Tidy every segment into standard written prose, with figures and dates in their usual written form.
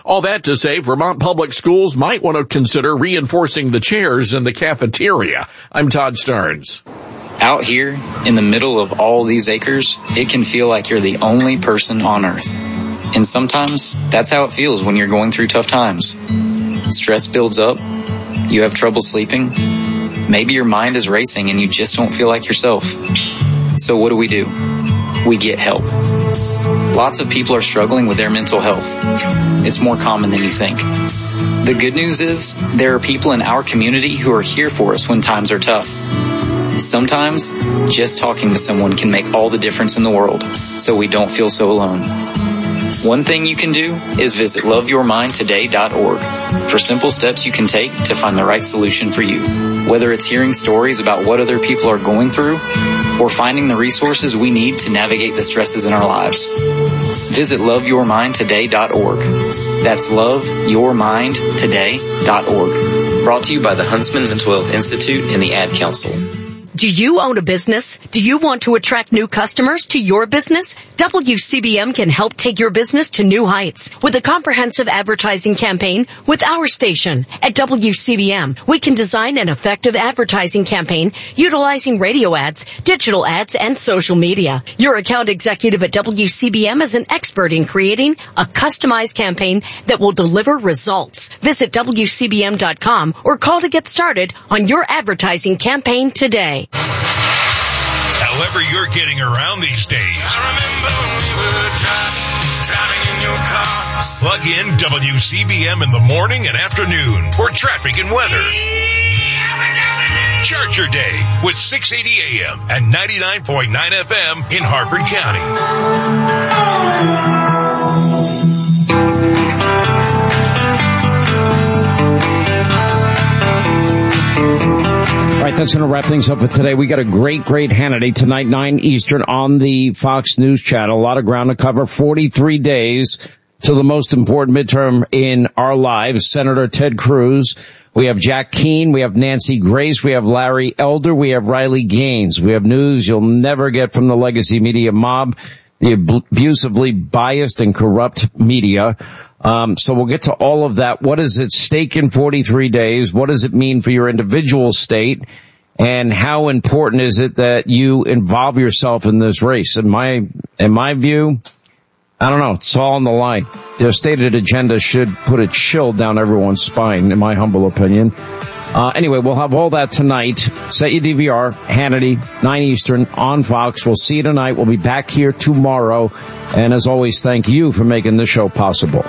All that to say, Vermont Public Schools might want to consider reinforcing the chairs in the cafeteria. I'm Todd Starnes. Out here, in the middle of all these acres, it can feel like you're the only person on Earth. And sometimes, that's how it feels when you're going through tough times. Stress builds up, you have trouble sleeping, maybe your mind is racing and you just don't feel like yourself. So what do? We get help. Lots of people are struggling with their mental health. It's more common than you think. The good news is, there are people in our community who are here for us when times are tough. Sometimes, just talking to someone can make all the difference in the world, so we don't feel so alone. One thing you can do is visit loveyourmindtoday.org for simple steps you can take to find the right solution for you. Whether it's hearing stories about what other people are going through or finding the resources we need to navigate the stresses in our lives. Visit loveyourmindtoday.org. That's loveyourmindtoday.org. Brought to you by the Huntsman Mental Health Institute and the Ad Council. Do you own a business? Do you want to attract new customers to your business? WCBM can help take your business to new heights with a comprehensive advertising campaign with our station. At WCBM, we can design an effective advertising campaign utilizing radio ads, digital ads, and social media. Your account executive at WCBM is an expert in creating a customized campaign that will deliver results. Visit WCBM.com or call to get started on your advertising campaign today. However you're getting around these days, I remember we were driving in your car. Plug in WCBM in the morning and afternoon for traffic and weather. Start your day with 680 AM and 99.9 FM in Harford County. All right, that's going to wrap things up for today. We got a great Hannity tonight, 9 Eastern on the Fox News Channel. A lot of ground to cover. 43 days to the most important midterm in our lives. Senator Ted Cruz. We have Jack Keane. We have Nancy Grace. We have Larry Elder. We have Riley Gaines. We have news you'll never get from the legacy media mob, the abusively biased and corrupt media. So we'll get to all of that. What is at stake in 43 days? What does it mean for your individual state? And how important is it that you involve yourself in this race? In my view, I don't know. It's all on the line. Their stated agenda should put a chill down everyone's spine, in my humble opinion. Anyway, we'll have all that tonight. Set your DVR, Hannity, 9 Eastern on Fox. We'll see you tonight. We'll be back here tomorrow. And as always, thank you for making this show possible.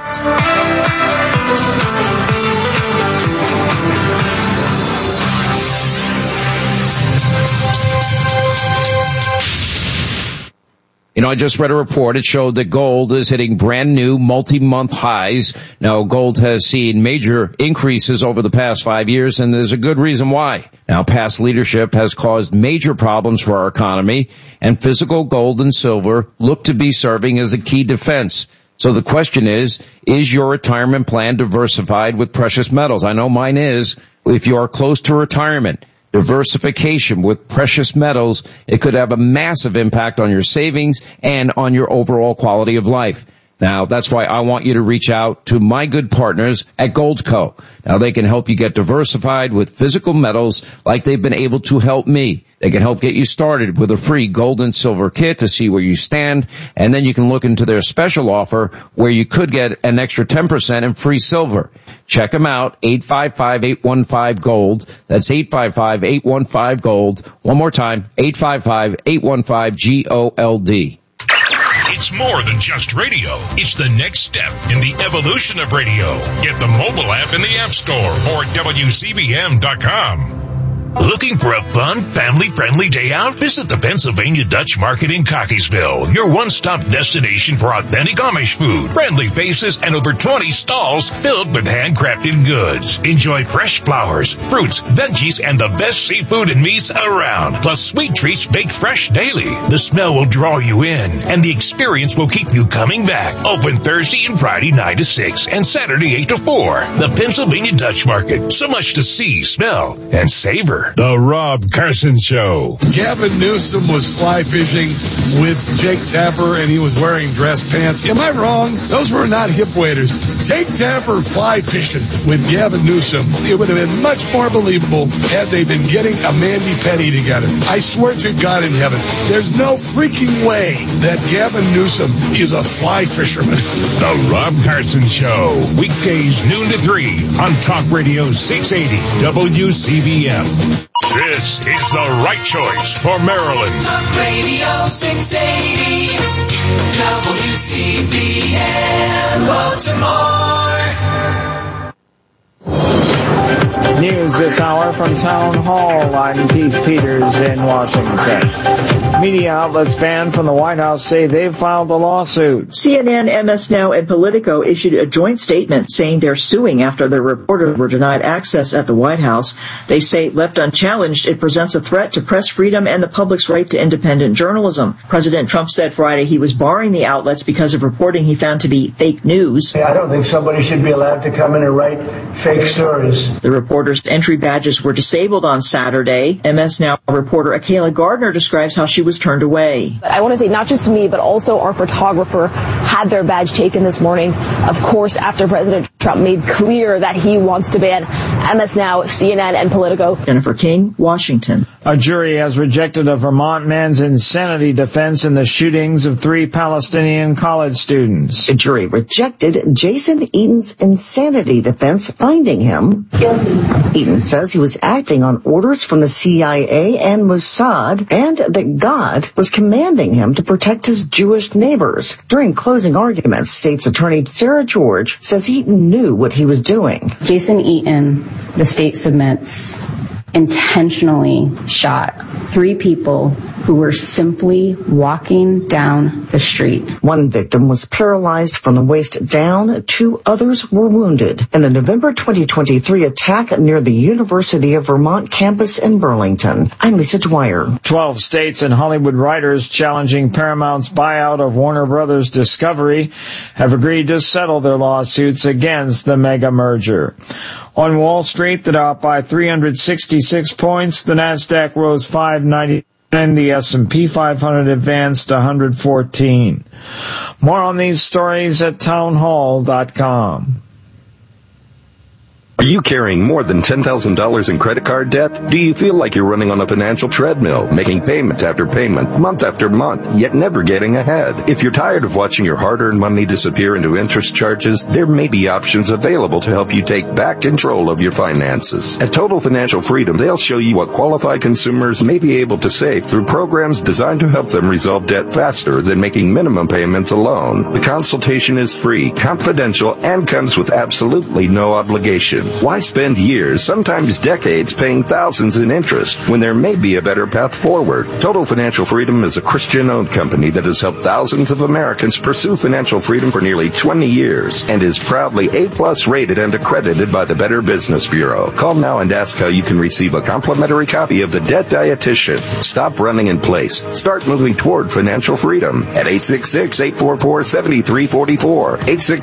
You know, I just read a report. It showed that gold is hitting brand new multi-month highs. Now, gold has seen major increases over the past 5 years, and there's a good reason why. Now, past leadership has caused major problems for our economy, and physical gold and silver look to be serving as a key defense. So the question is your retirement plan diversified with precious metals? I know mine is. If you are close to retirement, diversification with precious metals, it could have a massive impact on your savings and on your overall quality of life. Now, that's why I want you to reach out to my good partners at Goldco. Now, they can help you get diversified with physical metals like they've been able to help me. They can help get you started with a free gold and silver kit to see where you stand, and then you can look into their special offer where you could get an extra 10% in free silver. Check them out, 855-815-GOLD. That's 855-815-GOLD. One more time, 855-815-GOLD. It's more than just radio. It's the next step in the evolution of radio. Get the mobile app in the App Store or WCBM.com. Looking for a fun, family-friendly day out? Visit the Pennsylvania Dutch Market in Cockeysville, your one-stop destination for authentic Amish food, friendly faces, and over 20 stalls filled with handcrafted goods. Enjoy fresh flowers, fruits, veggies, and the best seafood and meats around, plus sweet treats baked fresh daily. The smell will draw you in, and the experience will keep you coming back. Open Thursday and Friday 9 to 6 and Saturday 8 to 4. The Pennsylvania Dutch Market. So much to see, smell, and savor. Weather. The Rob Carson Show. Gavin Newsom was fly fishing with Jake Tapper, and he was wearing dress pants. Am I wrong? Those were not hip waders. Jake Tapper fly fishing with Gavin Newsom. It would have been much more believable had they been getting a Mandy Petty together. I swear to God in heaven, there's no freaking way that Gavin Newsom is a fly fisherman. The Rob Carson Show. Weekdays noon to 3 on Talk Radio 680 WCBM. This is the right choice for Maryland. Talk Radio 680 WCBM Baltimore. News this hour from Town Hall. I'm Keith Peters in Washington. Media outlets banned from the White House say they've filed a lawsuit. CNN, MS Now, and Politico issued a joint statement saying they're suing after their reporters were denied access at the White House. They say, left unchallenged, it presents a threat to press freedom and the public's right to independent journalism. President Trump said Friday he was barring the outlets because of reporting he found to be fake news. I don't think somebody should be allowed to come in and write fake stories. The reporters' entry badges were disabled on Saturday. MS Now reporter Akayla Gardner describes how she was turned away. I want to say not just me, but also our photographer had their badge taken this morning, of course, after President Trump made clear that he wants to ban MS Now, CNN, and Politico. Jennifer King, Washington. A jury has rejected a Vermont man's insanity defense in the shootings of 3 Palestinian college students. The jury rejected Jason Eaton's insanity defense, finding him guilty. Eaton says he was acting on orders from the CIA and Mossad, and that God was commanding him to protect his Jewish neighbors. During closing arguments, state's attorney Sarah George says Eaton knew what he was doing. Jason Eaton, the state submits, intentionally shot 3 people who were simply walking down the street. One victim was paralyzed from the waist down. 2 others were wounded in the November 2023 attack near the University of Vermont campus in Burlington. I'm Lisa Dwyer. 12 states and Hollywood writers challenging Paramount's buyout of Warner Brothers Discovery have agreed to settle their lawsuits against the mega merger. On Wall Street, the Dow up by 366 points. The Nasdaq rose 590. And the S&P 500 advanced 114. More on these stories at townhall.com. Are you carrying more than $10,000 in credit card debt? Do you feel like you're running on a financial treadmill, making payment after payment, month after month, yet never getting ahead? If you're tired of watching your hard-earned money disappear into interest charges, there may be options available to help you take back control of your finances. At Total Financial Freedom, they'll show you what qualified consumers may be able to save through programs designed to help them resolve debt faster than making minimum payments alone. The consultation is free, confidential, and comes with absolutely no obligation. Why spend years, sometimes decades, paying thousands in interest when there may be a better path forward? Total Financial Freedom is a Christian-owned company that has helped thousands of Americans pursue financial freedom for nearly 20 years and is proudly A+ rated and accredited by the Better Business Bureau. Call now and ask how you can receive a complimentary copy of The Debt Dietitian. Stop running in place. Start moving toward financial freedom at 866-844-7344.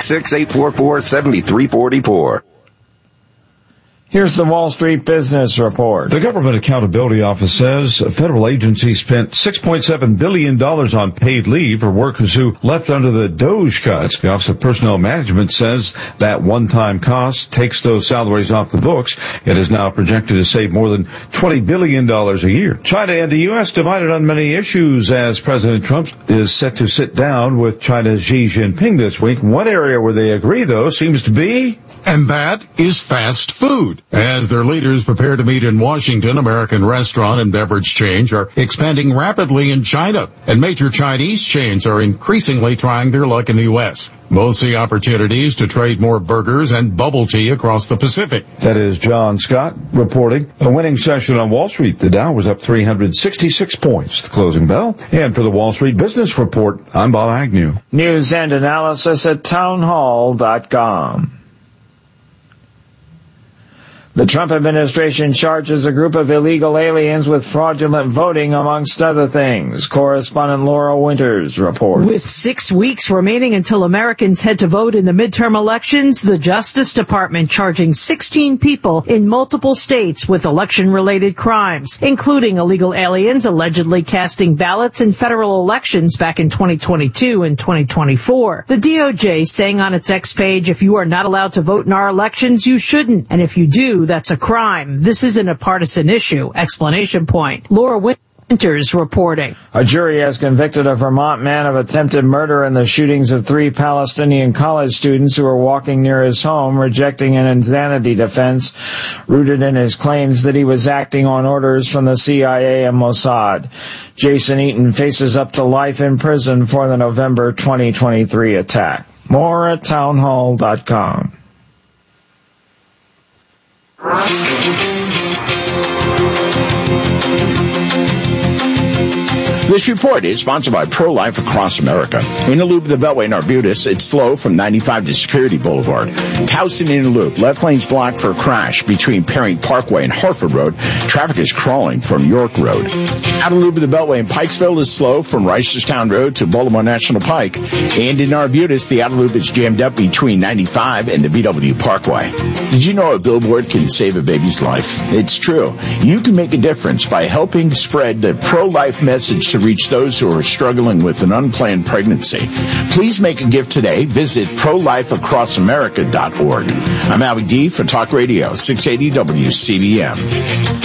866-844-7344. Here's the Wall Street Business Report. The Government Accountability Office says a federal agency spent $6.7 billion on paid leave for workers who left under the DOGE cuts. The Office of Personnel Management says that one-time cost takes those salaries off the books. It is now projected to save more than $20 billion a year. China and the U.S. divided on many issues as President Trump is set to sit down with China's Xi Jinping this week. One area where they agree, though, seems to be... And that is fast food. As their leaders prepare to meet in Washington, American restaurant and beverage chains are expanding rapidly in China, and major Chinese chains are increasingly trying their luck in the U.S. Both see opportunities to trade more burgers and bubble tea across the Pacific. That is John Scott reporting. A winning session on Wall Street. The Dow was up 366 points. The closing bell. And for the Wall Street Business Report, I'm Bob Agnew. News and analysis at townhall.com. The Trump administration charges a group of illegal aliens with fraudulent voting, amongst other things. Correspondent Laura Winters reports. With 6 weeks remaining until Americans head to vote in the midterm elections, the Justice Department charging 16 people in multiple states with election-related crimes, including illegal aliens allegedly casting ballots in federal elections back in 2022 and 2024. The DOJ saying on its X page, if you are not allowed to vote in our elections, you shouldn't. And if you do, that's a crime. This isn't a partisan issue. Explanation point. Laura Winters reporting. A jury has convicted a Vermont man of attempted murder in the shootings of 3 Palestinian college students who were walking near his home, rejecting an insanity defense rooted in his claims that he was acting on orders from the CIA and Mossad. Jason Eaton faces up to life in prison for the November 2023 attack. More at townhall.com. This report is sponsored by Pro-Life Across America. In the loop of the Beltway in Arbutus, it's slow from 95 to Security Boulevard. Towson in the loop, left lane's blocked for a crash between Perry Parkway and Harford Road. Traffic is crawling from York Road. Out of the loop of the Beltway in Pikesville is slow from Reisterstown Road to Baltimore National Pike. And in Arbutus, the outer loop is jammed up between 95 and the BW Parkway. Did you know a billboard can save a baby's life? It's true. You can make a difference by helping spread the pro-life message to reach those who are struggling with an unplanned pregnancy. Please make a gift today. Visit ProLifeAcrossAmerica.org. I'm Albie D for Talk Radio 680 WCBM.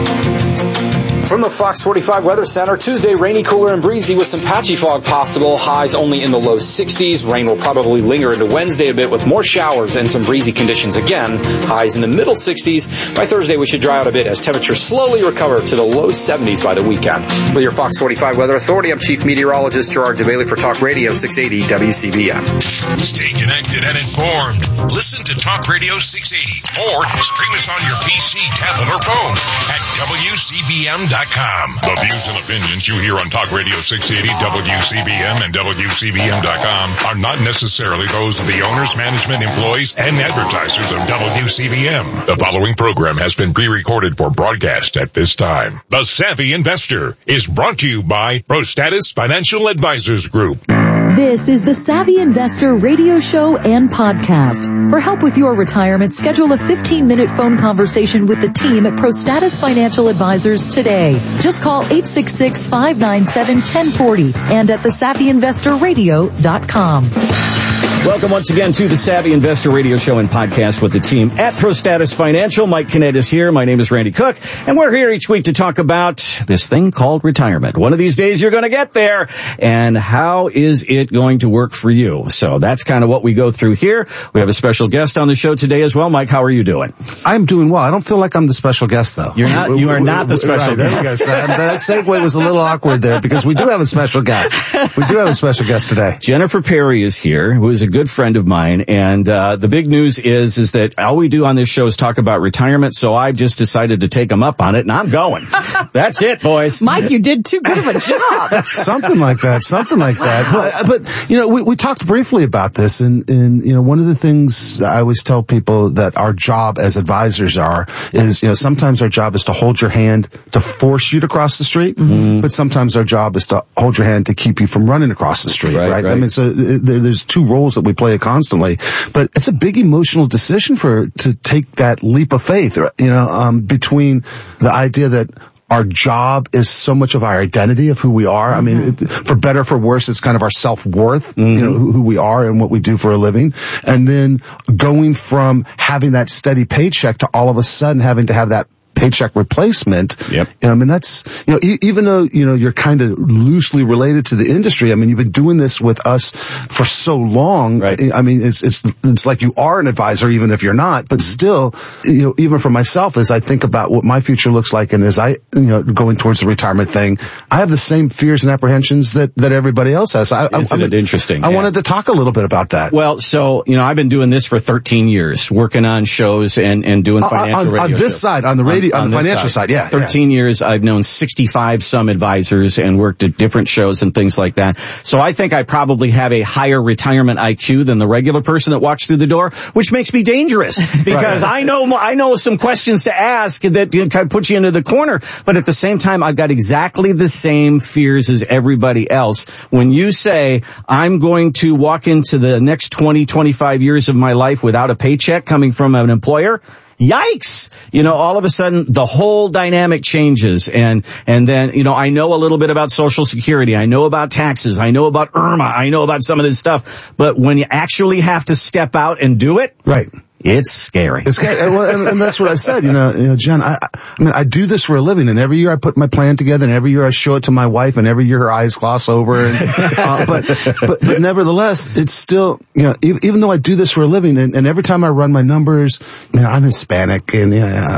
From the Fox 45 Weather Center, Tuesday rainy, cooler, and breezy with some patchy fog possible. Highs only in the low 60s. Rain will probably linger into Wednesday a bit with more showers and some breezy conditions again. Highs in the middle 60s. By Thursday, we should dry out a bit as temperatures slowly recover to the low 70s by the weekend. With your Fox 45 Weather Authority, I'm Chief Meteorologist Gerard DeBailey for Talk Radio 680 WCBM. Stay connected and informed. Listen to Talk Radio 680 or stream us on your PC, tablet, or phone at WCBM.com. The views and opinions you hear on Talk Radio 680, WCBM, and WCBM.com are not necessarily those of the owners, management, employees, and advertisers of WCBM. The following program has been pre-recorded for broadcast at this time. The Savvy Investor is brought to you by ProStatus Financial Advisors Group. This is the Savvy Investor radio show and podcast. For help with your retirement, schedule a 15-minute phone conversation with the team at ProStatus Financial Advisors today. Just call 866-597-1040 and at thesavvyinvestorradio.com. Welcome once again to the Savvy Investor Radio Show and Podcast with the team at ProStatus Financial. Mike Kinnett is here. My name is Randy Cook, and we're here each week to talk about this thing called retirement. One of these days you're going to get there, and how is it going to work for you? So that's kind of what we go through here. We have a special guest on the show today as well. Mike, how are you doing? I'm doing well. I don't feel like I'm the special guest, though. You are not the special guest. That segue was a little awkward there because we do have a special guest. We do have a special guest today. Jennifer Perry is here, who is a good friend of mine, and the big news is that all we do on this show is talk about retirement, so I just decided to take them up on it, and I'm going. That's it, boys. Mike, you did too good of a job. Something like that. But you know, we talked briefly about this, and you know, one of the things I always tell people that our job as advisors is, you know, sometimes our job is to hold your hand to force you to cross the street, but sometimes our job is to hold your hand to keep you from running across the street, right? I mean, so there's two roles that we play constantly, but it's a big emotional decision to take that leap of faith, you know, between the idea that our job is so much of our identity of who we are. I mean, for better or for worse, it's kind of our self-worth, you know, who we are and what we do for a living. And then going from having that steady paycheck to all of a sudden having to have that paycheck replacement. Yep. I mean, that's, you know, even though, you know, you're kind of loosely related to the industry, I mean, you've been doing this with us for so long. Right. I mean, it's like you are an advisor, even if you're not, but still, you know, even for myself, as I think about what my future looks like and as I, you know, going towards the retirement thing, I have the same fears and apprehensions that everybody else has. Isn't it interesting? I wanted to talk a little bit about that. Well, so, you know, I've been doing this for 13 years, working on shows and doing financial radio on this shows. side, on the radio, on the financial side, yeah. 13 years, I've known 65 some advisors and worked at different shows and things like that. So I think I probably have a higher retirement IQ than the regular person that walks through the door, which makes me dangerous because I know some questions to ask that kind of put you into the corner. But at the same time, I've got exactly the same fears as everybody else. When you say, I'm going to walk into the next 20, 25 years of my life without a paycheck coming from an employer, yikes! All of a sudden the whole dynamic changes. And then, I know a little bit about Social Security. I know about taxes. I know about IRMA. I know about some of this stuff. But when you actually have to step out and do it, right, it's scary. It's scary. Well, and that's what I said. Jen, I mean, I do this for a living, and every year I put my plan together, and every year I show it to my wife, and every year her eyes gloss over. And, but nevertheless, it's still, even though I do this for a living, and every time I run my numbers, I'm Hispanic, and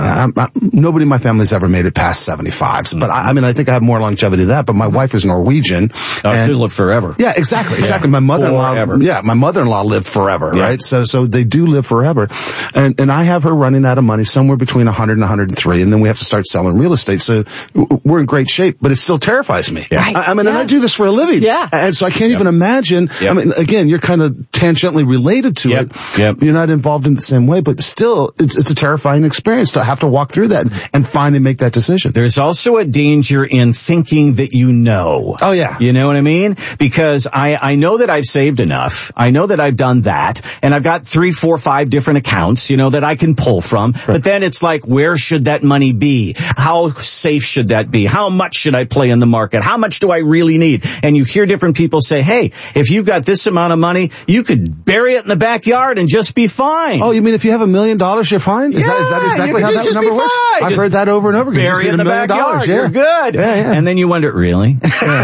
nobody in my family's ever made it past 75. But I mean, I think I have more longevity than that. But my wife is Norwegian. She'll live forever. Yeah, exactly. My mother-in-law lived forever, right? So they do live forever. And I have her running out of money somewhere between 100 and 103, and then we have to start selling real estate. So we're in great shape, but it still terrifies me. Yeah. I mean, and I do this for a living. Yeah. And so I can't even imagine. I mean, again, you're kind of tangentially related to it. Yep. You're not involved in the same way, but still, it's a terrifying experience to have to walk through that and finally make that decision. There's also a danger in thinking that you know. Oh, yeah. You know what I mean? Because I know that I've saved enough. I know that I've done that. And I've got 3, 4, 5 different accounts, that I can pull from. Right. But then it's like, where should that money be? How safe should that be? How much should I play in the market? How much do I really need? And you hear different people say, hey, if you've got this amount of money, you could bury it in the backyard and just be fine. Oh, you mean if you have $1 million, you're fine? Is that exactly how that number works? I've heard that over and over again. Bury it in the backyard. You're good. Yeah. And then you wonder, really?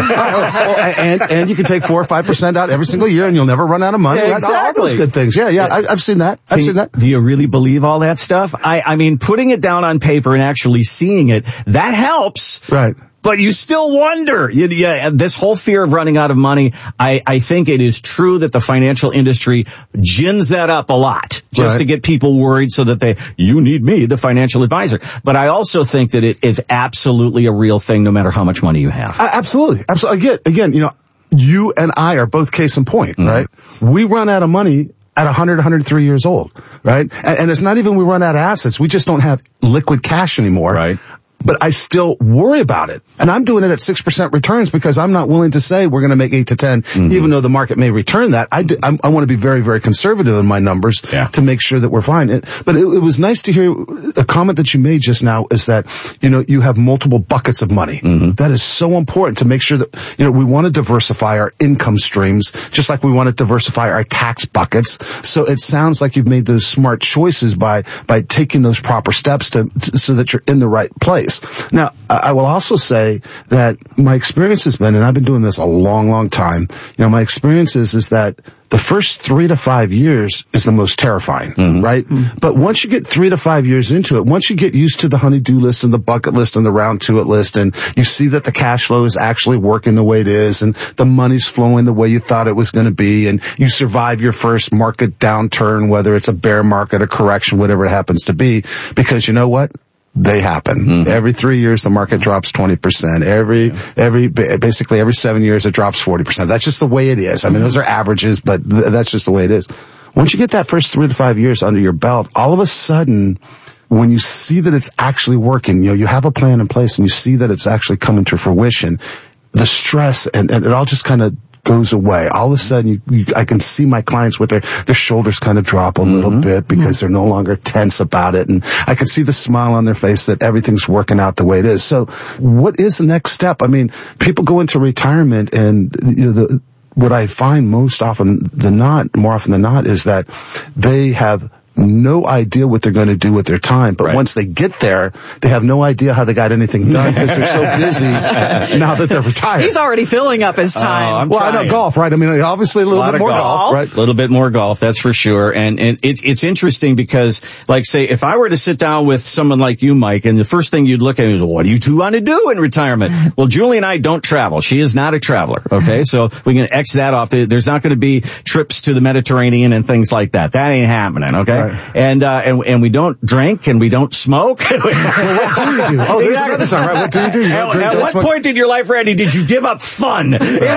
and you can take 4 or 5% out every single year and you'll never run out of money. Yeah, exactly. All those good things. Yeah. I've seen that. Do you really believe all that stuff? I mean, putting it down on paper and actually seeing it, that helps. Right. But you still wonder. This whole fear of running out of money, I think it is true that the financial industry gins that up a lot just to get people worried so that you need me, the financial advisor. But I also think that it is absolutely a real thing no matter how much money you have. Absolutely. Again, you and I are both case in point, right? We run out of money at 100, 103 years old, right? And it's not even we run out of assets. We just don't have liquid cash anymore. Right. But I still worry about it. And I'm doing it at 6% returns because I'm not willing to say we're going to make 8 to 10, even though the market may return that. I want to be very, very conservative in my numbers to make sure that we're fine. But it was nice to hear a comment that you made just now is that, you have multiple buckets of money. That is so important to make sure that, we want to diversify our income streams, just like we want to diversify our tax buckets. So it sounds like you've made those smart choices by taking those proper steps so that you're in the right place. Now, I will also say that my experience has been, and I've been doing this a long, long time, my experience is that the first 3 to 5 years is the most terrifying, right? But once you get 3 to 5 years into it, once you get used to the honey-do list and the bucket list and the round to it list, and you see that the cash flow is actually working the way it is, and the money's flowing the way you thought it was going to be, and you survive your first market downturn, whether it's a bear market, a correction, whatever it happens to be, because you know what? They happen. Every 3 years, the market drops 20%. Basically every 7 years, it drops 40%. That's just the way it is. I mean, those are averages, but that's just the way it is. Once you get that first 3 to 5 years under your belt, all of a sudden, when you see that it's actually working, you have a plan in place and you see that it's actually coming to fruition, the stress and it all just kind of goes away. All of a sudden, I can see my clients with their shoulders kind of drop a little bit because they're no longer tense about it. And I can see the smile on their face that everything's working out the way it is. So what is the next step? I mean, people go into retirement and, what I find more often than not is that they have no idea what they're going to do with their time. But once they get there, they have no idea how they got anything done because they're so busy now that they're retired. He's already filling up his time. I know golf, right? I mean, obviously a little bit more golf, right? A little bit more golf, that's for sure. And it's interesting because, like, say, if I were to sit down with someone like you, Mike, and the first thing you'd look at is, what do you two want to do in retirement? Well, Julie and I don't travel. She is not a traveler, okay? So we can X that off. There's not going to be trips to the Mediterranean and things like that. That ain't happening, okay? Right. And we don't drink and we don't smoke. What do you do? Oh, there's another song, right? What do you do? At what point in your life, Randy, did you give up fun?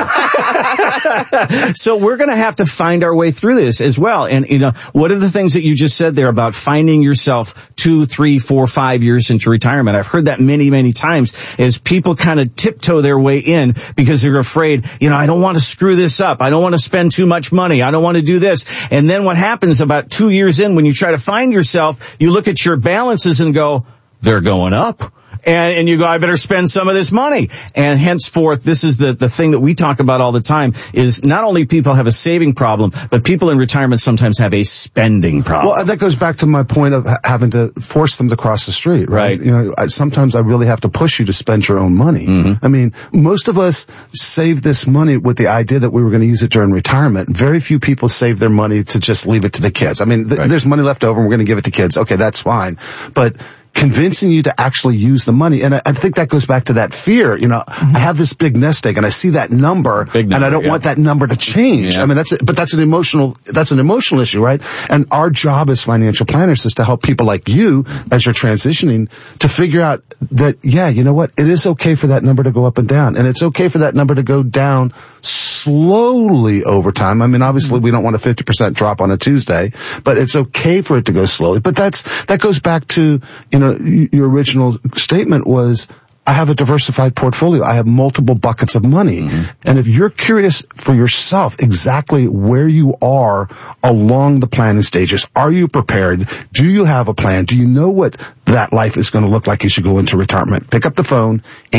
So we're going to have to find our way through this as well. And, what are the things that you just said there about finding yourself 2, 3, 4, 5 years into retirement? I've heard that many, many times as people kind of tiptoe their way in because they're afraid, I don't want to screw this up. I don't want to spend too much money. I don't want to do this. And then what happens about 2 years in when you try to find yourself, you look at your balances and go, they're going up. And you go, I better spend some of this money. And henceforth, this is the thing that we talk about all the time is not only people have a saving problem, but people in retirement sometimes have a spending problem. Well, that goes back to my point of having to force them to cross the street, right? Sometimes I really have to push you to spend your own money. Mm-hmm. I mean, most of us save this money with the idea that we were going to use it during retirement. Very few people save their money to just leave it to the kids. I mean, there's money left over and we're going to give it to kids. Okay, that's fine. But convincing you to actually use the money. And I think that goes back to that fear. I have this big nest egg and I see that number, and I don't want that number to change. Yeah. I mean, that's an emotional issue, right? And our job as financial planners is to help people like you as you're transitioning to figure out that, you know what? It is okay for that number to go up and down. And it's okay for that number to go down slowly over time. I mean, obviously we don't want a 50% drop on a Tuesday, but it's okay for it to go slowly. But that goes back to, your original statement was, I have a diversified portfolio. I have multiple buckets of money. Mm-hmm. And if you're curious for yourself exactly where you are along the planning stages, are you prepared? Do you have a plan? Do you know what that life is going to look like as you go into retirement? Pick up the phone,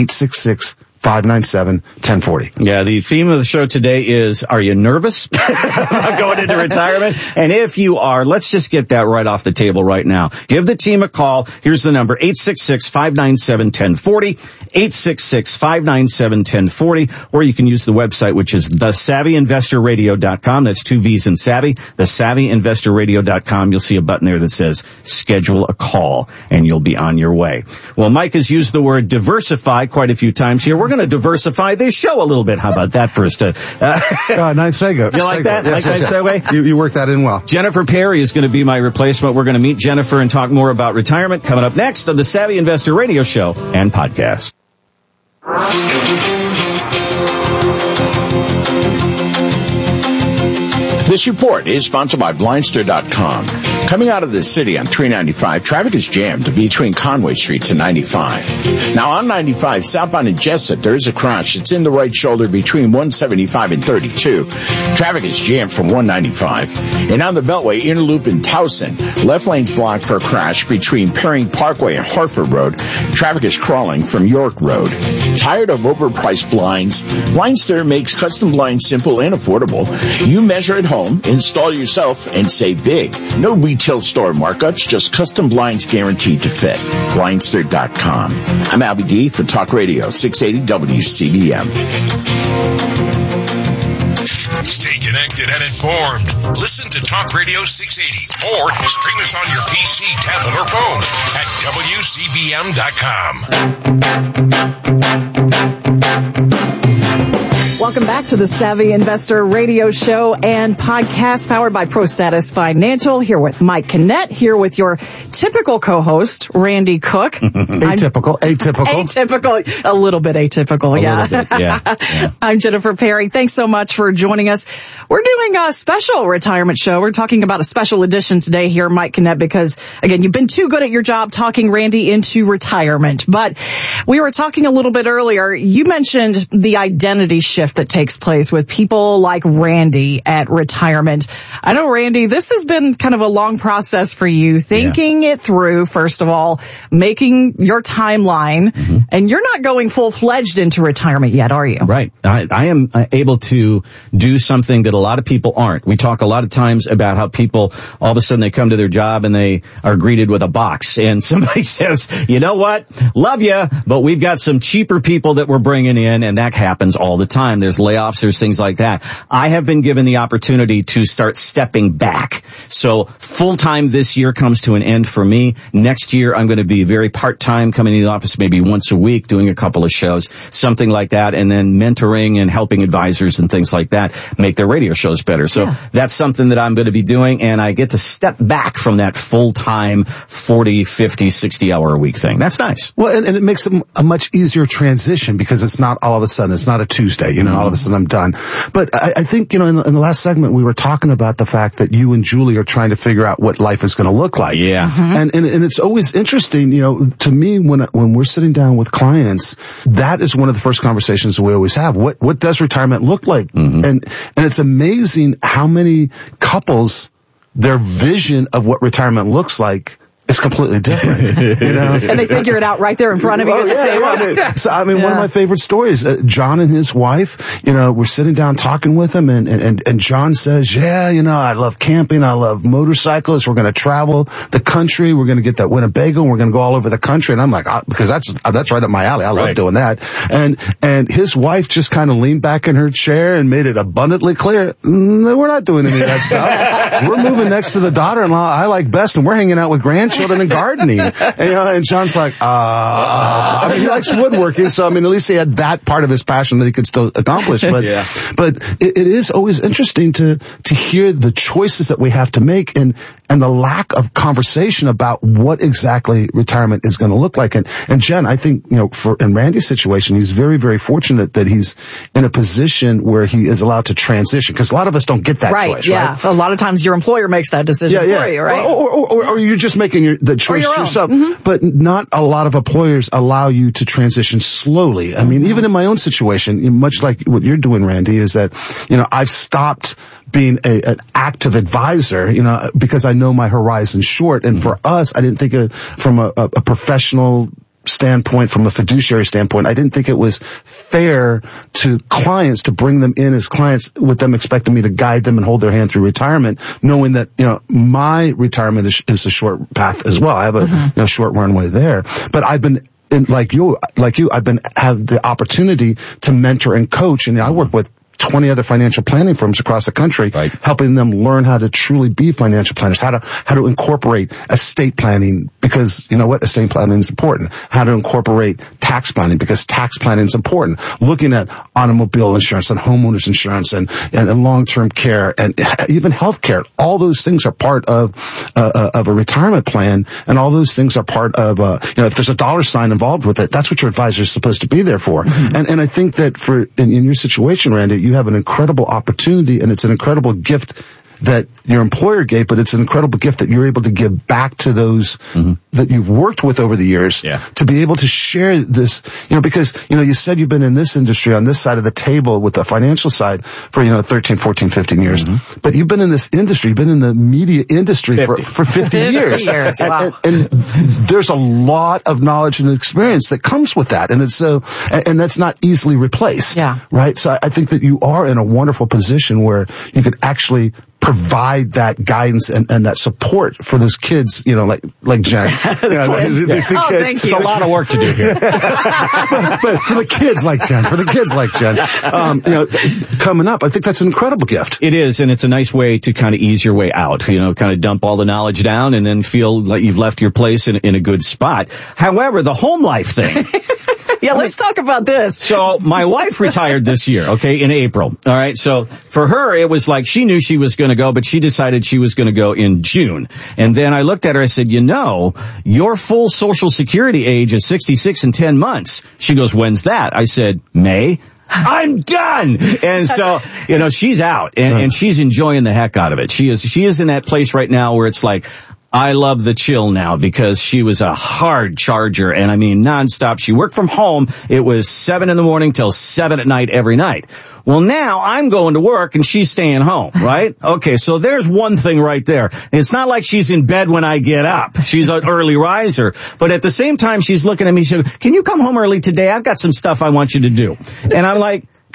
866-597-1040. Yeah, the theme of the show today is, are you nervous about going into retirement? And if you are, let's just get that right off the table right now. Give the team a call. Here's the number, 866-597-1040, 866-597-1040, or you can use the website, which is thesavvyinvestorradio.com. That's 2 V's in savvy, thesavvyinvestorradio.com. You'll see a button there that says schedule a call, and you'll be on your way. Well, Mike has used the word diversify quite a few times here. We're going to diversify this show a little bit. How about that first? Nice segue. You like that? Yes, nice segue? You worked that in well. Jennifer Perry is going to be my replacement. We're going to meet Jennifer and talk more about retirement coming up next on the Savvy Investor Radio Show and podcast. This report is sponsored by Blindster.com. Coming out of the city on 395, traffic is jammed between Conway Street to 95. Now on 95, southbound in Jessup, there is a crash. It's in the right shoulder between 175 and 32. Traffic is jammed from 195. And on the Beltway, inner loop in Towson, left lane's blocked for a crash between Perring Parkway and Hartford Road. Traffic is crawling from York Road. Tired of overpriced blinds? Blindster makes custom blinds simple and affordable. You measure at home, install yourself, and save big. No retail store markups, just custom blinds guaranteed to fit. Blindster.com. I'm Albie D for Talk Radio 680 WCBM. Stay connected and informed. Listen to Talk Radio 680 or stream us on your PC, tablet, or phone at WCBM.com. Welcome back to the Savvy Investor Radio Show and podcast powered by ProStatus Financial. Here with Mike Kinnett, here with your typical co-host, Randy Cook. Atypical. A little bit atypical, yeah. Yeah. I'm Jennifer Perry. Thanks so much for joining us. We're doing a special retirement show. We're talking about a special edition today here, Mike Kinnett, because, again, you've been too good at your job talking Randy into retirement. But we were talking a little bit earlier. You mentioned the identity shift that takes place with people like Randy at retirement. I know, Randy, this has been kind of a long process for you, thinking it through, first of all, making your timeline, and you're not going full-fledged into retirement yet, are you? Right. I am able to do something that a lot of people aren't. We talk a lot of times about how people, all of a sudden they come to their job and they are greeted with a box, and somebody says, you know what, love you, but we've got some cheaper people that we're bringing in, and that happens all the time. there's layoffs, there's things like that. I have been given the opportunity to start stepping back. So full-time this year comes to an end for me. Next year, I'm going to be very part-time, coming to the office maybe once a week, doing a couple of shows, something like that, and then mentoring and helping advisors and things like that make their radio shows better. So that's something that I'm going to be doing, and I get to step back from that full-time 40, 50, 60-hour a week thing. That's nice. Well, and it makes a much easier transition because it's not all of a sudden, it's not a Tuesday, all of a sudden I'm done. But I think, in the last segment, we were talking about the fact that you and Julie are trying to figure out what life is going to look like. Yeah. And it's always interesting, to me, when we're sitting down with clients, that is one of the first conversations we always have. What does retirement look like? And it's amazing how many couples, their vision of what retirement looks like is completely different. And they figure it out right there in front of you at the table. One of my favorite stories, John and his wife, we're sitting down talking with him, and John says, I love camping, I love motorcycles, we're going to travel the country, we're going to get that Winnebago, and we're going to go all over the country. And I'm like, because that's right up my alley, I love doing that. And his wife just kind of leaned back in her chair and made it abundantly clear, no, we're not doing any of that stuff. We're moving next to the daughter-in-law I like best, and we're hanging out with grandchildren and gardening. And John's like, he likes woodworking, so at least he had that part of his passion that he could still accomplish. But it is always interesting to hear the choices that we have to make and the lack of conversation about what exactly retirement is going to look like. And Jen, I think, in Randy's situation, he's very, very fortunate that he's in a position where he is allowed to transition, because a lot of us don't get that choice, right? A lot of times your employer makes that decision for you, right? Or you're just making the choice yourself. But not a lot of employers allow you to transition slowly. Even in my own situation, much like what you're doing, Randy, is that, I've stopped being an active advisor, because I know my horizon's short. And for us, I didn't think from a professional standpoint, from a fiduciary standpoint, I didn't think it was fair to clients to bring them in as clients with them expecting me to guide them and hold their hand through retirement, knowing that, my retirement is a short path as well. I have a short runway there. But I've been, like you, have the opportunity to mentor and coach, and I work with 20 other financial planning firms across the country, helping them learn how to truly be financial planners, how to incorporate estate planning, because estate planning is important, how to incorporate tax planning, because tax planning is important, looking at automobile insurance and homeowners insurance and long-term care and even health care. All those things are part of a retirement plan, and all those things are part of, if there's a dollar sign involved with it, that's what your advisor is supposed to be there for. And I think that in your situation, Randy, you have an incredible opportunity, and it's an incredible gift that your employer gave, but it's an incredible gift that you're able to give back to those that you've worked with over the years, to be able to share this, because, you said you've been in this industry on this side of the table with the financial side for, 13, 14, 15 years, but you've been in this industry, you've been in the media industry for 50 years. Wow. And there's a lot of knowledge and experience that comes with that. And it's and that's not easily replaced. Right? So I think that you are in a wonderful position where you could actually provide that guidance and that support for those kids, like Jen. Thank you. It's a lot of work to do here. but for the kids like Jen, coming up, I think that's an incredible gift. It is, and it's a nice way to kind of ease your way out, kind of dump all the knowledge down and then feel like you've left your place in a good spot. However, the home life thing. Let's talk about this. So my wife retired this year, in April. All right. So for her, it was like she knew she was going to go, but she decided she was going to go in June. And then I looked at her, I said, your full Social Security age is 66 and 10 months. She goes, when's that? I said, May. I'm done. And so, she's out and she's enjoying the heck out of it. She is in that place right now where it's like, I love the chill now, because she was a hard charger, and nonstop. She worked from home. It was 7 a.m. till 7 p.m. every night. Well, now I'm going to work and she's staying home, right? Okay, so there's one thing right there. It's not like she's in bed when I get up. She's an early riser. But at the same time, she's looking at me, she goes, can you come home early today? I've got some stuff I want you to do. And I'm like,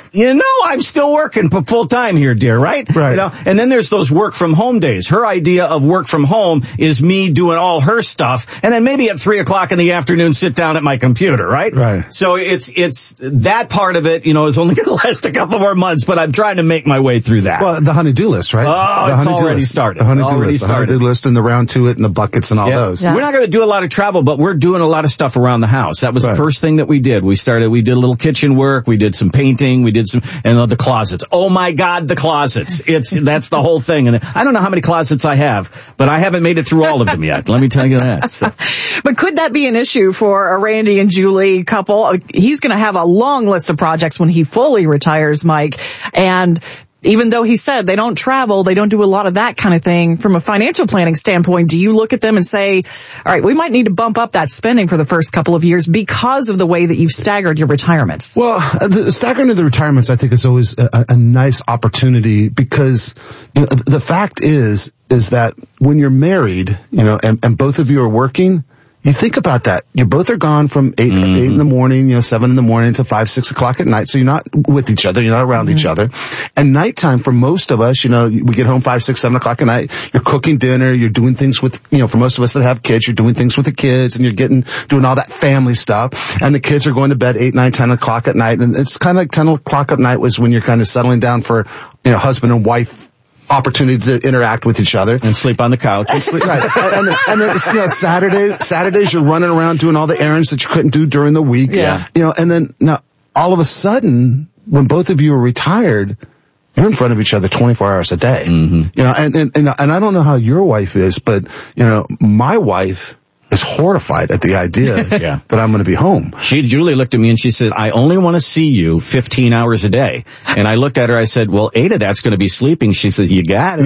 I'm still working full time here, dear, right? Right. And then there's those work from home days. Her idea of work from home is me doing all her stuff, and then maybe at 3:00 in the afternoon, sit down at my computer, right? Right. So it's that part of it, is only going to last a couple more months, but I'm trying to make my way through that. Well, the honey-do list, right? Oh, it's already started. The honey-do list and the round to it and the buckets and all those. Yeah. We're not going to do a lot of travel, but we're doing a lot of stuff around the house. That was the first thing that we did. We did a little kitchen work. We did some painting. We did and the closets. Oh my God, the closets. That's the whole thing. And I don't know how many closets I have, but I haven't made it through all of them yet. Let me tell you that. So. But could that be an issue for a Randy and Julie couple? He's going to have a long list of projects when he fully retires, Mike. And even though he said they don't travel, they don't do a lot of that kind of thing, from a financial planning standpoint, do you look at them and say, all right, we might need to bump up that spending for the first couple of years because of the way that you've staggered your retirements? Well, the staggering of the retirements, I think, is always a nice opportunity, because the fact is that when you're married, and both of you are working, you think about that. You both are gone from 8 in the morning, 7 in the morning to 5, 6 o'clock at night. So you're not with each other. You're not around each other. And nighttime for most of us, we get home 5, 6, 7 o'clock at night. You're cooking dinner. You're doing things with, for most of us that have kids, you're doing things with the kids, and you're doing all that family stuff. And the kids are going to bed 8, 9, 10 o'clock at night. And it's kind of like 10 o'clock at night was when you're kind of settling down for, husband and wife opportunity to interact with each other and sleep on the couch. Right. and then, Saturdays you're running around doing all the errands that you couldn't do during the week. Yeah. And then now all of a sudden, when both of you are retired, you're in front of each other 24 hours a day. And I don't know how your wife is, but my wife is horrified at the idea that I'm going to be home. Julie looked at me and she said, I only want to see you 15 hours a day. And I looked at her, I said, well, 8 of that's going to be sleeping. She says, you got it.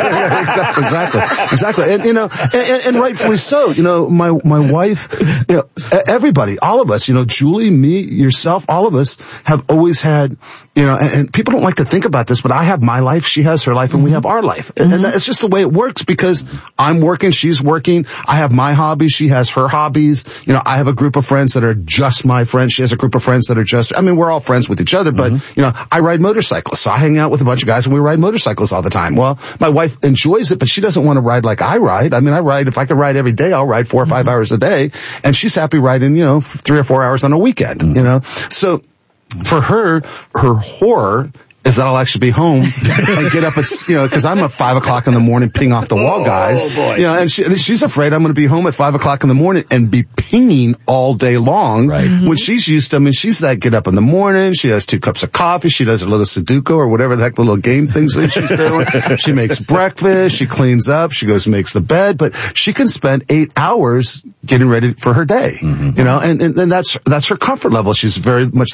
Exactly. And, and rightfully so. My wife, everybody, all of us, Julie, me, yourself, all of us have always had, and people don't like to think about this, but I have my life, she has her life, and we have our life. And that's just the way it works, because I'm working, she's working, I have my hobbies, she has her hobbies. I have a group of friends that are just my friends. She has a group of friends that are we're all friends with each other, but, I ride motorcycles. So I hang out with a bunch of guys and we ride motorcycles all the time. Well, my wife enjoys it, but she doesn't want to ride like I ride. I ride, if I could ride every day, I'll ride 4 or 5 hours a day. And she's happy riding, 3 or 4 hours on a weekend, So for her horror is that I'll actually be home and get up at, because I'm at 5 o'clock in the morning ping off the wall guys. Oh boy. And she's afraid I'm going to be home at 5 o'clock in the morning and be pinging all day long. Right. When she's used to, she's that get up in the morning, she has 2 cups of coffee, she does a little Sudoku or whatever the heck the little game things that she's doing. She makes breakfast, she cleans up, she goes and makes the bed, but she can spend 8 hours getting ready for her day. And that's her comfort level. She's very much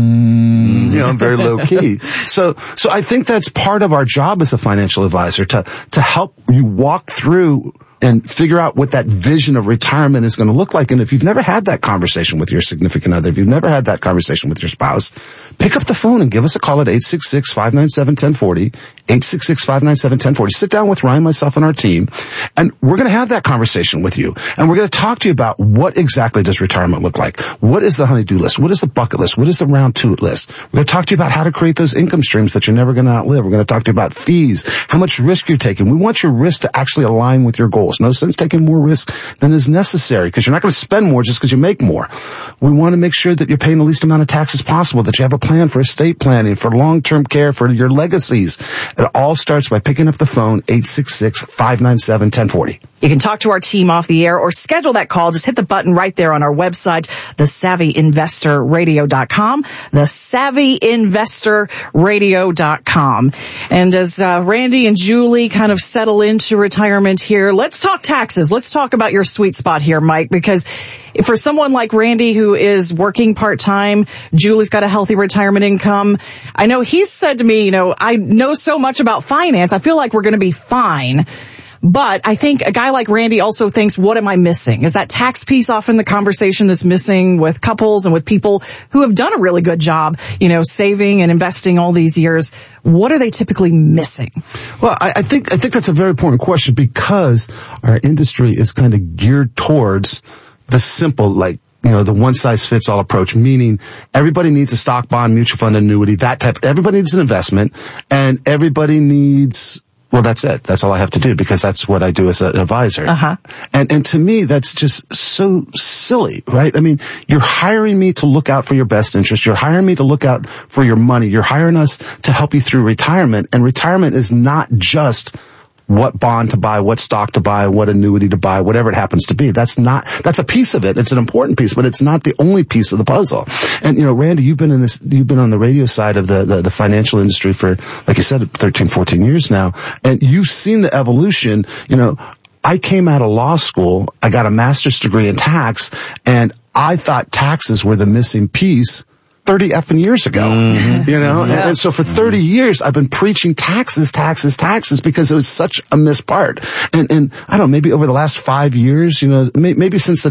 very low key. So I think that's part of our job as a financial advisor, to help you walk through and figure out what that vision of retirement is going to look like. And if you've never had that conversation with your significant other, if you've never had that conversation with your spouse, pick up the phone and give us a call at 866-597-1040, 866-597-1040. Sit down with Ryan, myself, and our team, and we're going to have that conversation with you. And we're going to talk to you about what exactly does retirement look like? What is the honey-do list? What is the bucket list? What is the round two list? We're going to talk to you about how to create those income streams that you're never going to outlive. We're going to talk to you about fees, how much risk you're taking. We want your risk to actually align with your goals. No sense taking more risk than is necessary, because you're not going to spend more just because you make more. We want to make sure that you're paying the least amount of taxes possible, that you have a plan for estate planning, for long-term care, for your legacies. It all starts by picking up the phone, 866-597-1040. You can talk to our team off the air or schedule that call. Just hit the button right there on our website, thesavvyinvestorradio.com, thesavvyinvestorradio.com. And as Randy and Julie kind of settle into retirement here, let's talk taxes. Let's talk about your sweet spot here, Mike, because for someone like Randy who is working part-time, Julie's got a healthy retirement income. I know he's said to me, I know so much about finance, I feel like we're going to be fine. But I think a guy like Randy also thinks, what am I missing? Is that tax piece often the conversation that's missing with couples and with people who have done a really good job, saving and investing all these years? What are they typically missing? Well, I think that's a very important question, because our industry is kind of geared towards the simple, like the one-size-fits-all approach, meaning everybody needs a stock, bond, mutual fund, annuity, that type. Everybody needs an investment, and everybody needs, well, that's it. That's all I have to do, because that's what I do as an advisor. Uh-huh. And to me, that's just so silly, right? I mean, you're hiring me to look out for your best interest. You're hiring me to look out for your money. You're hiring us to help you through retirement. And retirement is not just what bond to buy, what stock to buy, what annuity to buy, whatever it happens to be. That's a piece of it. It's an important piece, but it's not the only piece of the puzzle. And, Randy, you've been on the radio side of the financial industry for, like you said, 13, 14 years now. And you've seen the evolution. I came out of law school. I got a master's degree in tax, and I thought taxes were the missing piece 30 effing years ago, and so for 30 years, I've been preaching taxes, because it was such a missed part. And I don't know, maybe over the last 5 years, maybe since the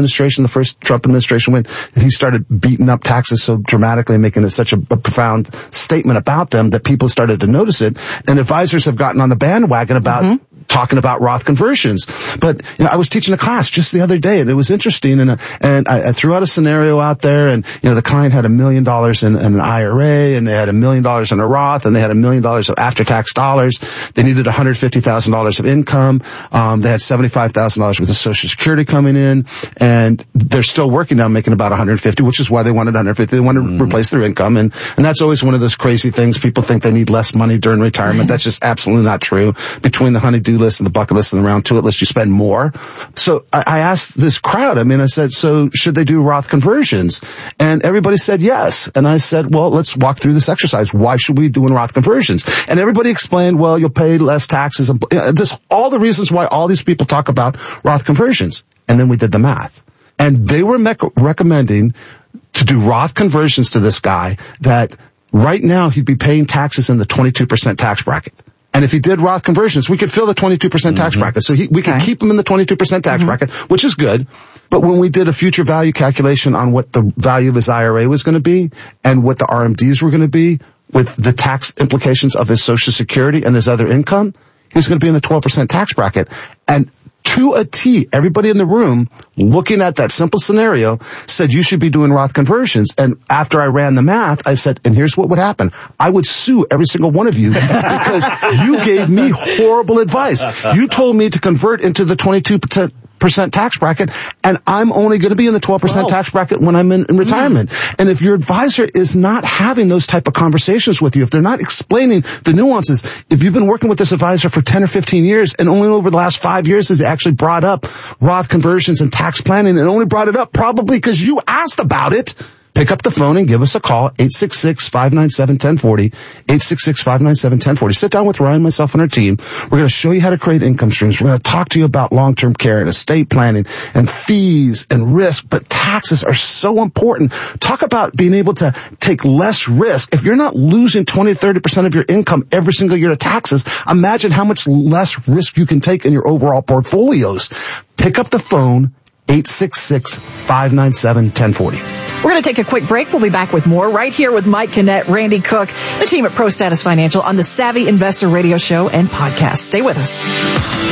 first Trump administration, when he started beating up taxes so dramatically and making it such a profound statement about them, that people started to notice it. And advisors have gotten on the bandwagon about talking about Roth conversions. But, I was teaching a class just the other day, and it was interesting, and I threw out a scenario out there, and, the client had $1 million in an IRA, and they had $1 million in a Roth, and they had $1 million of after-tax dollars. They needed $150,000 of income. They had $75,000 worth of Social Security coming in, and they're still working now, making about $150,000, which is why they wanted $150,000. They wanted to replace their income, and that's always one of those crazy things. People think they need less money during retirement. That's just absolutely not true. Between the honey-do list and the bucket list and the round two list, you spend more. So I asked this crowd, I said, so should they do Roth conversions? And everybody said yes. And I said, well, let's walk through this exercise. Why should we do Roth conversions? And everybody explained, well, you'll pay less taxes. And all the reasons why all these people talk about Roth conversions. And then we did the math. And they were recommending to do Roth conversions to this guy that right now he'd be paying taxes in the 22% tax bracket. And if he did Roth conversions, we could fill the 22% tax bracket. So we could keep him in the 22% tax bracket, which is good. But when we did a future value calculation on what the value of his IRA was going to be and what the RMDs were going to be with the tax implications of his Social Security and his other income, he was going to be in the 12% tax bracket. And to a T, everybody in the room looking at that simple scenario said you should be doing Roth conversions. And after I ran the math, I said, and here's what would happen. I would sue every single one of you because you gave me horrible advice. You told me to convert into the 22% tax bracket, and I'm only going to be in the 12% tax bracket when I'm in retirement. And if your advisor is not having those type of conversations with you, if they're not explaining the nuances, if you've been working with this advisor for 10 or 15 years and only over the last 5 years has actually brought up Roth conversions and tax planning, and only brought it up probably because you asked about it, pick up the phone and give us a call, 866-597-1040, 866-597-1040. Sit down with Ryan, myself, and our team. We're going to show you how to create income streams. We're going to talk to you about long-term care and estate planning and fees and risk, but taxes are so important. Talk about being able to take less risk. If you're not losing 20 to 30% of your income every single year to taxes, imagine how much less risk you can take in your overall portfolios. Pick up the phone, 866-597-1040. We're going to take a quick break. We'll be back with more right here with Mike Kinnett, Randy Cook, the team at ProStatus Financial on the Savvy Investor Radio Show and podcast. Stay with us.